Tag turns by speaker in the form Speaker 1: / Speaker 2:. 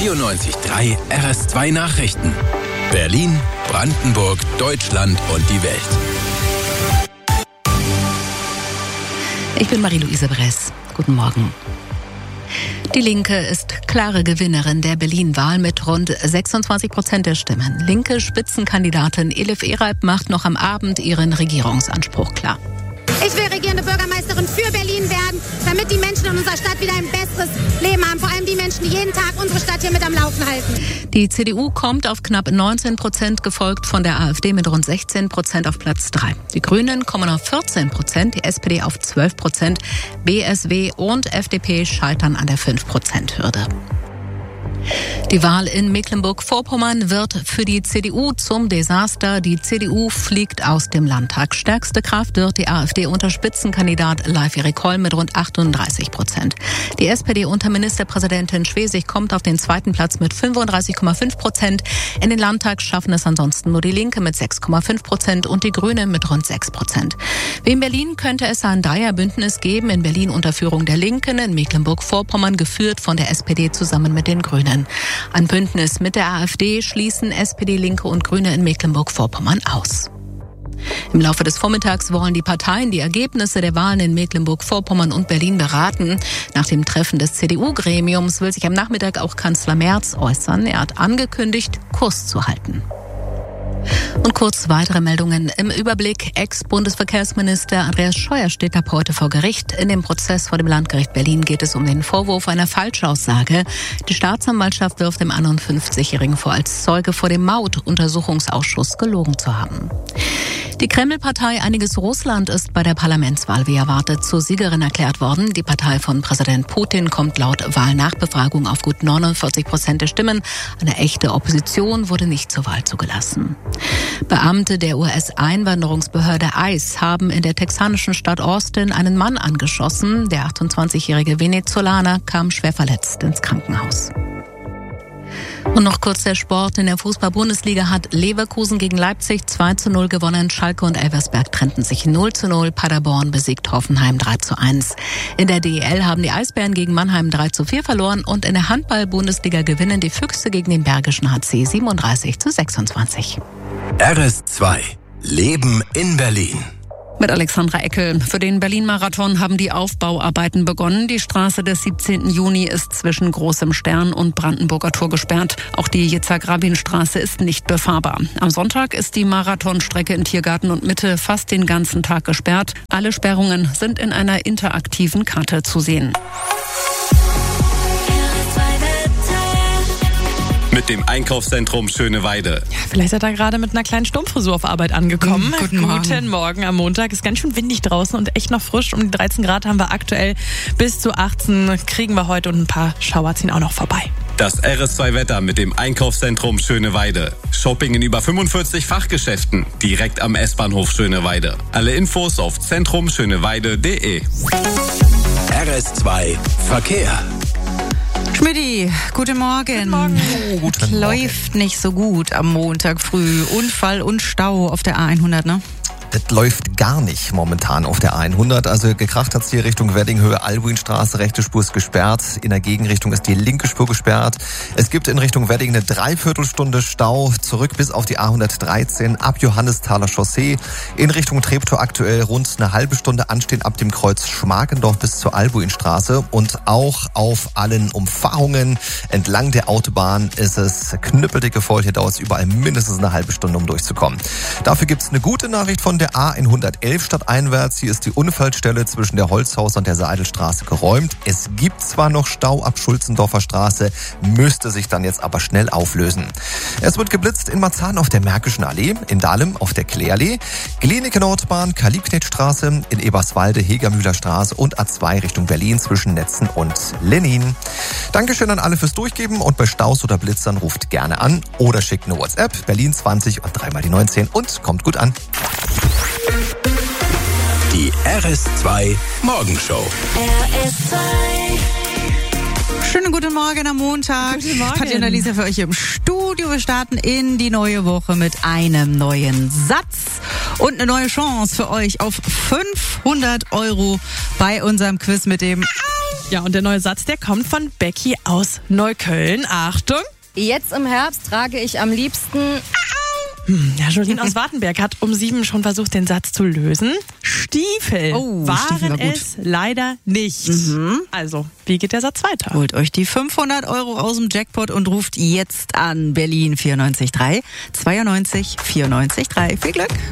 Speaker 1: 94.3 RS2 Nachrichten. Berlin, Brandenburg, Deutschland und die Welt.
Speaker 2: Ich bin Marie-Louise Bress. Guten Morgen. Die Linke ist klare Gewinnerin der Berlin-Wahl mit rund 26% der Stimmen. Linke Spitzenkandidatin Elif Ereib macht noch am Abend ihren Regierungsanspruch klar.
Speaker 3: Ich will regierende Bürgermeisterin für Berlin werden, damit die Menschen in unserer Stadt wieder ein besseres Leben haben. Vor allem die Menschen, die jeden Tag unsere Stadt hier mit am Laufen halten.
Speaker 2: Die CDU kommt auf knapp 19%, gefolgt von der AfD mit rund 16% auf Platz 3. Die Grünen kommen auf 14%, die SPD auf 12%, BSW und FDP scheitern an der 5%-Hürde. Die Wahl in Mecklenburg-Vorpommern wird für die CDU zum Desaster. Die CDU fliegt aus dem Landtag. Stärkste Kraft wird die AfD unter Spitzenkandidat Leif-Erik Holl mit rund 38%. Die SPD unter Ministerpräsidentin Schwesig kommt auf den zweiten Platz mit 35,5%. In den Landtag schaffen es ansonsten nur die Linke mit 6,5% und die Grünen mit rund 6%. Wie in Berlin könnte es ein Dreierbündnis geben. In Berlin unter Führung der Linken, in Mecklenburg-Vorpommern geführt von der SPD zusammen mit den Grünen. Ein Bündnis mit der AfD schließen SPD, Linke und Grüne in Mecklenburg-Vorpommern aus. Im Laufe des Vormittags wollen die Parteien die Ergebnisse der Wahlen in Mecklenburg-Vorpommern und Berlin beraten. Nach dem Treffen des CDU-Gremiums will sich am Nachmittag auch Kanzler Merz äußern. Er hat angekündigt, Kurs zu halten. Und kurz weitere Meldungen im Überblick. Ex-Bundesverkehrsminister Andreas Scheuer steht ab heute vor Gericht. In dem Prozess vor dem Landgericht Berlin geht es um den Vorwurf einer Falschaussage. Die Staatsanwaltschaft wirft dem 51-Jährigen vor, als Zeuge vor dem Maut-Untersuchungsausschuss gelogen zu haben. Die Kreml-Partei Einiges Russland ist bei der Parlamentswahl wie erwartet zur Siegerin erklärt worden. Die Partei von Präsident Putin kommt laut Wahlnachbefragung auf gut 49% der Stimmen. Eine echte Opposition wurde nicht zur Wahl zugelassen. Beamte der US-Einwanderungsbehörde ICE haben in der texanischen Stadt Austin einen Mann angeschossen. Der 28-jährige Venezolaner kam schwer verletzt ins Krankenhaus. Und noch kurz der Sport. In der Fußball-Bundesliga hat Leverkusen gegen Leipzig 2:0 gewonnen. Schalke und Elversberg trennten sich 0:0. Paderborn besiegt Hoffenheim 3:1. In der DEL haben die Eisbären gegen Mannheim 3:4 verloren. Und in der Handball-Bundesliga gewinnen die Füchse gegen den Bergischen HC 37:26.
Speaker 1: RS2 Leben in Berlin.
Speaker 4: Mit Alexandra Eckel. Für den Berlin-Marathon haben die Aufbauarbeiten begonnen. Die Straße des 17. Juni ist zwischen Großem Stern und Brandenburger Tor gesperrt. Auch die Yitzhak-Rabin-Straße ist nicht befahrbar. Am Sonntag ist die Marathonstrecke in Tiergarten und Mitte fast den ganzen Tag gesperrt. Alle Sperrungen sind in einer interaktiven Karte zu sehen.
Speaker 5: Mit dem Einkaufszentrum Schöneweide.
Speaker 6: Ja, vielleicht seid ihr gerade mit einer kleinen Sturmfrisur auf Arbeit angekommen.
Speaker 4: Guten Morgen.
Speaker 6: Guten Morgen am Montag. Ist ganz schön windig draußen und echt noch frisch. Um die 13 Grad haben wir aktuell. Bis zu 18 kriegen wir heute und ein paar Schauer ziehen auch noch vorbei.
Speaker 5: Das RS2-Wetter mit dem Einkaufszentrum Schöneweide. Shopping in über 45 Fachgeschäften. Direkt am S-Bahnhof Schöneweide. Alle Infos auf zentrumschöneweide.de.
Speaker 1: RS2 Verkehr.
Speaker 4: Schmidti, guten Morgen.
Speaker 6: Guten Morgen.
Speaker 4: Guten Morgen. Läuft nicht so gut am Montag früh. Unfall und Stau auf der A100, ne?
Speaker 7: Das läuft gar nicht momentan auf der A100. Also gekracht hat's hier Richtung Weddinghöhe, Albuinstraße, rechte Spur ist gesperrt. In der Gegenrichtung ist die linke Spur gesperrt. Es gibt in Richtung Wedding eine Dreiviertelstunde Stau. Zurück bis auf die A113 ab Johannesthaler Chaussee. In Richtung Treptow aktuell rund eine halbe Stunde anstehen ab dem Kreuz Schmarkendorf bis zur Albuinstraße. Und auch auf allen Umfahrungen entlang der Autobahn ist es knüppeldicke voll. Hier dauert es überall mindestens eine halbe Stunde, um durchzukommen. Dafür gibt's eine gute Nachricht von der A111 stadteinwärts. Hier ist die Unfallstelle zwischen der Holzhaus und der Seidelstraße geräumt. Es gibt zwar noch Stau ab Schulzendorfer Straße, müsste sich dann jetzt aber schnell auflösen. Es wird geblitzt in Marzahn auf der Märkischen Allee, in Dahlem auf der Kläallee, Glienicke Nordbahn, Karl-Liebknecht-Straße, in Eberswalde, Hegermühler Straße und A2 Richtung Berlin zwischen Netzen und Lenin. Dankeschön an alle fürs Durchgeben und bei Staus oder Blitzern ruft gerne an oder schickt eine WhatsApp, Berlin 20 und 3 mal die 19 und kommt gut an.
Speaker 1: Die RS2 Morgenshow.
Speaker 3: RS2.
Speaker 4: Schönen guten Morgen am Montag.
Speaker 6: Guten Morgen.
Speaker 4: Katja und Alicia für euch im Studio. Wir starten in die neue Woche mit einem neuen Satz und eine neue Chance für euch auf 500 € bei unserem Quiz mit dem
Speaker 6: Ja, und der neue Satz, der kommt von Becky aus Neukölln. Achtung!
Speaker 8: Jetzt im Herbst trage ich am liebsten...
Speaker 6: Ja, Jolene aus Wartenberg hat um 7 schon versucht, den Satz zu lösen. Stiefel
Speaker 9: Stiefel war
Speaker 6: waren
Speaker 9: gut.
Speaker 6: es leider nicht. Also, wie geht der Satz weiter?
Speaker 9: Holt euch die 500 € aus dem Jackpot und ruft jetzt an Berlin 94 3 92 94 3. Viel Glück!